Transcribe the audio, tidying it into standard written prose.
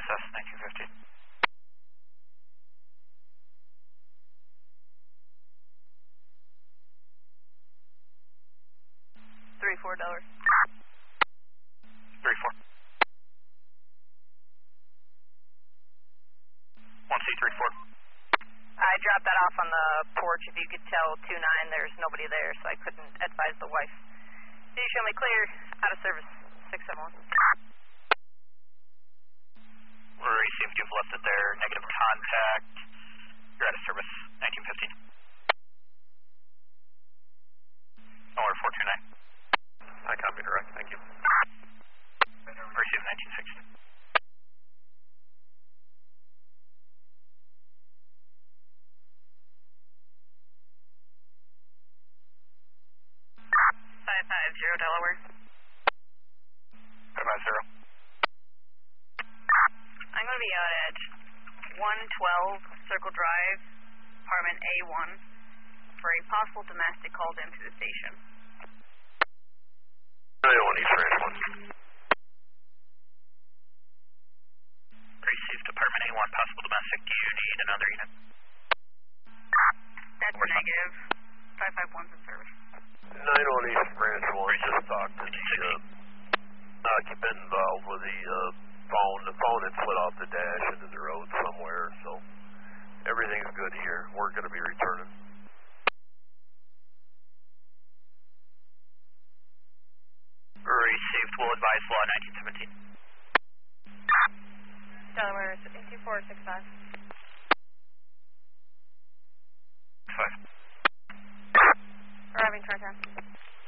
Access 1950. 3-4 Delaware. 3-4. 1C 3-4. I dropped that off on the porch. If you could tell 2-9, there's nobody there, so I couldn't advise the wife. Did you show me clear? Out of service. 671. We're received. You've left it there. Negative contact. You're out of service. 1915. Or 429. I copy direct. Thank you. Received 1960. Delaware. 550. I'm going to be out at 112 Circle Drive, apartment A1, for a possible domestic called into the station. 901 East Ranch 1. Received apartment A1, possible domestic. Do you need another unit? That's negative. 551's in service. 901 East Branch 1, just talked to the occupant involved with the phone. The phone had slid off the dash into the road somewhere, so everything's good here. We're going to be returning. Received. Will advise law 1917. Delaware 2465. 5. Arriving Tri-Town.